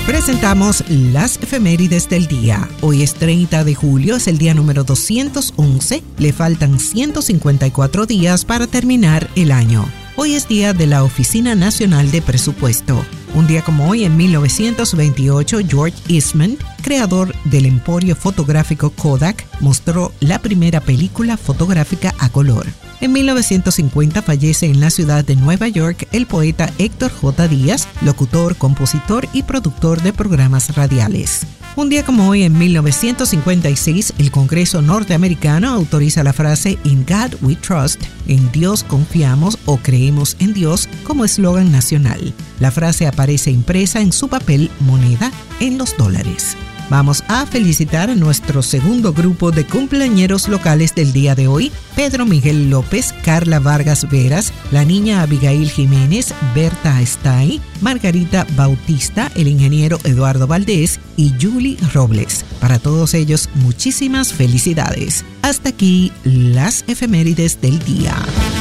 Presentamos las efemérides del día. Hoy es 30 de julio, es el día número 211. Le faltan 154 días para terminar el año. Hoy es día de la Oficina Nacional de Presupuesto. Un día como hoy, en 1928, George Eastman, creador del emporio fotográfico Kodak, mostró la primera película fotográfica a color. En 1950 fallece en la ciudad de Nueva York el poeta Héctor J. Díaz, locutor, compositor y productor de programas radiales. Un día como hoy, en 1956, el Congreso norteamericano autoriza la frase "In God We Trust", en Dios confiamos o creemos en Dios, como eslogan nacional. La frase aparece impresa en su papel moneda en los dólares. Vamos a felicitar a nuestro segundo grupo de cumpleañeros locales del día de hoy: Pedro Miguel López, Carla Vargas Veras, la niña Abigail Jiménez, Berta Astay, Margarita Bautista, el ingeniero Eduardo Valdés y Julie Robles. Para todos ellos, muchísimas felicidades. Hasta aquí las efemérides del día.